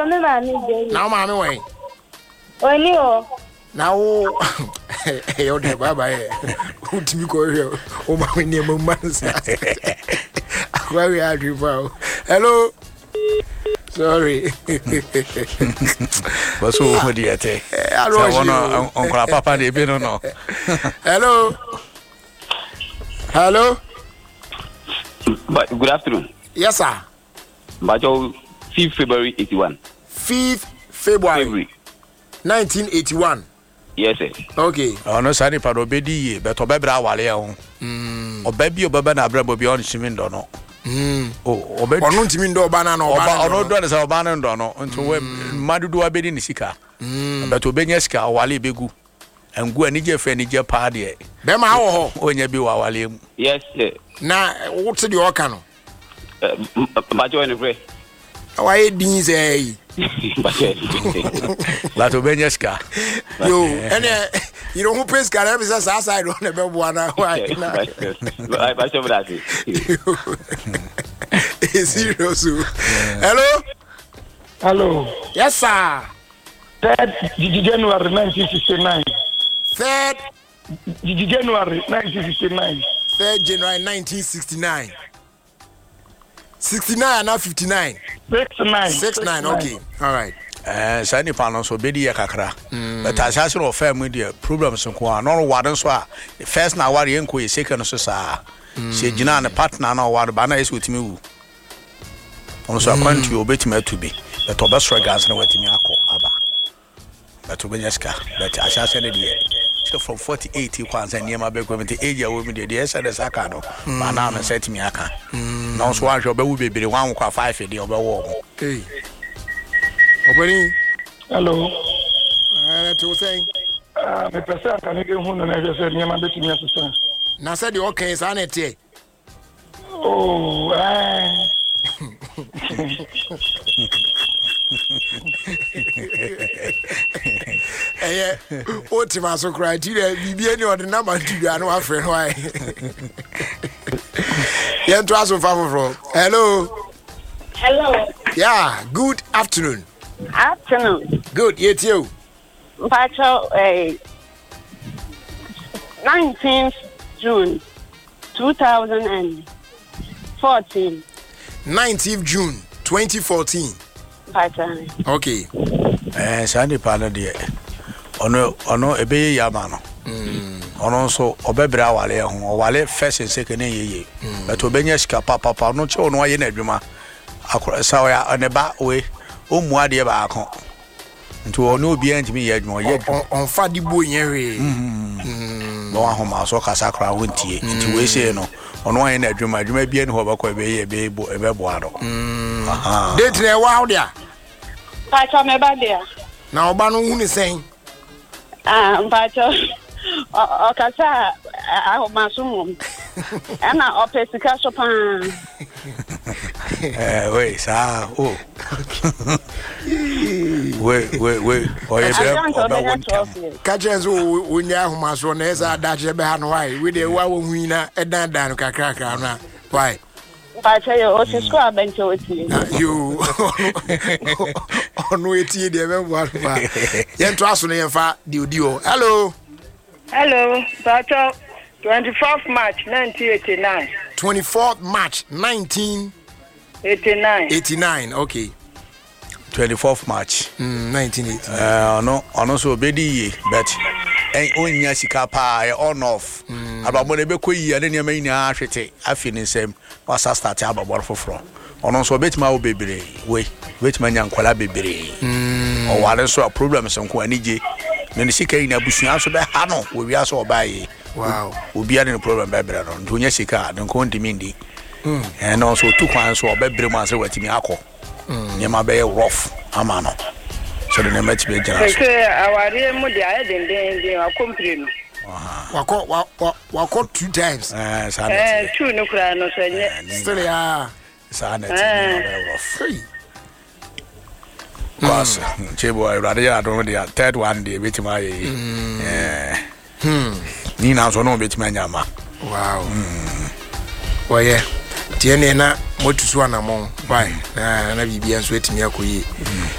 Pacho me mami dey. Now mami wey. Oni o. Now yo de baba e. Utimi ko here. O mami ni mo mansa. Where we are people. Hello. Sorry. What's over there? I don't know. Uncle Papa, they be no. Hello. Hello. Good afternoon. Yes, sir. But 5th February 81. 5th February 1981. Yes, sir. Okay. No, Sani Padobedi, but Obebra Wale. Obebi Obeba na Brabo beyond Shimindo. Oh, Obebi. Onu Timindo Banana or no, don't say Banano until when Madudu Abedi Nisika. But Obenyaska, Wale Begu. And go and Nija friend Nija party. Bema how when you be Wale. Yes, sir. Now, what's the Okano? Bajo and pray. Why didn't say? Lato Benyaska. Yo, and you know who pays Carabas outside on the Bebuana? Why? Serious. Hello? Hello. Yes, sir. 3rd January 1969. 3rd January 1969. 3rd January 1969. 69 and now 59. 69, okay. All right. Sani Panos obedi kakra. But as I said, family dear problems in Kwa, no warden so. First now worry and quay second so sa. She Gina and a partner now what banner is with me. Also, I want you obey me to be. But Obasra gas and what me Abba. But Obenyaska, but I shall send it here. So from 48 you and near my big women, the age of women, the yes, and the Sakano. But now I said to me, I can. No, so I shall be the one who 5 a day over war. Hey. Opening. Hello. To say, my person can get home and I just said, near my bed to me as a son. Now said the okay, is on it. Oh, Eh, what Timaso criteria, be any other number to you, I know a friend. Why? Yeah, to ask from. Hello. Hello. Yeah, good afternoon. Afternoon. Good, yet you. Pacho 19th June 2014. 19th June 2014. Pacho. Okay. Sani Pana dear. Ono ebe yamano. Ono so obebra wale ho wale first and second ye. But Obenyaska papa no cho no aye na adwuma. Akora sawa aneba we omu ade ba akon. Nti ono obi antimi ye adwuma ye on fa di bo yen we. No ahoma so kasa kra wontie. Nti we say no ono aye na adwuma bia ni ho ba ko ebe bo ado. Aha. Date na wa dia. Pacho me ba dia. Na oba no hu ni sen. Pacho. Okasa ahomasumo. Ana opesika sopan. Wait, sa oh. Wait. Oh, Catches who nya ahomaso na esa adache be ha no why. We dey wa wo hu na edan dan kakra na. Why? Pacho yo o school abento oti. You onu eti dey be wa. Yen to aso na yen fa dio. Hello. Hello, Pacho. 24th March 1989. 24th March 1989. Okay. 24th March 1989. No so obedi but onya sika pa on off. Ababo na be koyi ane niam nyina ahwete afi ne nsem wasa start ababo foforo. Ono so betima wo bebre we betima nya nkwala bebre. O wale so problem so nko anije. Ne sika ina busua so be ha no we wi aso obaye. Wow. Obi ade no problem bebre no. Ntonya sika de nko ndimindi. And also two kwans so bebre man se watimi akọ. Nyama be rough amano. So the name be general. Say aware mu dia e den akompre no. Wako 2 times. Two no kura no so nye. Still ya. Sana be rough. Cause chebo I rather ya don't the third one dey betima ye. Ni na so no betima nyama. Wow. Oh yeah. Tiene na motusu anamon. Why? Na bibia nso etimi akoyi.